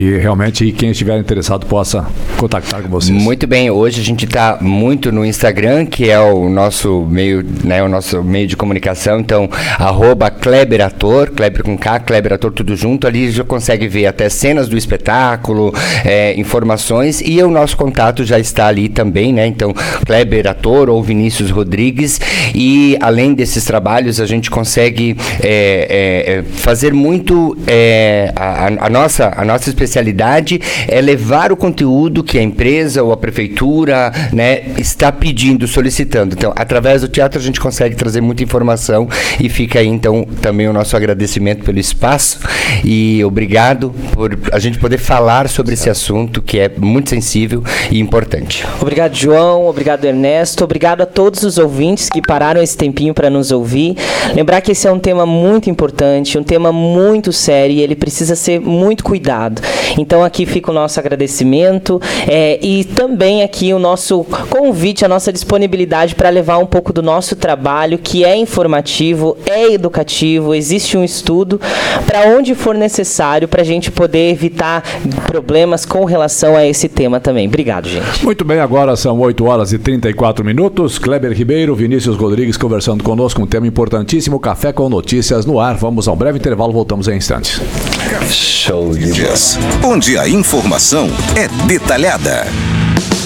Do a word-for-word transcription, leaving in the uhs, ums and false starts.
E realmente quem estiver interessado possa contactar com vocês. Muito bem, hoje a gente está muito no Instagram, que é o nosso meio, né, o nosso meio de comunicação, então arroba Kleber Ator, Kleber com K, Kleber Ator tudo junto, ali já consegue ver até cenas do espetáculo, é, informações, e o nosso contato já está ali também, né, então Kleber Ator ou Vinícius Rodrigues, e além desses trabalhos a gente consegue é, é, fazer muito, é, a, a, nossa, a nossa especialidade especialidade é levar o conteúdo que a empresa ou a prefeitura, né, está pedindo, solicitando. Então, através do teatro a gente consegue trazer muita informação e fica aí, então, também o nosso agradecimento pelo espaço e obrigado por a gente poder falar sobre esse assunto que é muito sensível e importante. Obrigado, João. Obrigado, Ernesto. Obrigado a todos os ouvintes que pararam esse tempinho para nos ouvir. Lembrar que esse é um tema muito importante, um tema muito sério e ele precisa ser muito cuidado. Então aqui fica o nosso agradecimento é, e também aqui o nosso convite, a nossa disponibilidade para levar um pouco do nosso trabalho, que é informativo, é educativo, existe um estudo para onde for necessário para a gente poder evitar problemas com relação a esse tema também. Obrigado, gente. Muito bem, agora são oito horas e trinta e quatro minutos. Kleber Ribeiro, Vinícius Rodrigues conversando conosco, um tema importantíssimo, Café com Notícias no ar. Vamos a um breve intervalo, voltamos em instantes. Show de bola. Onde a informação é detalhada.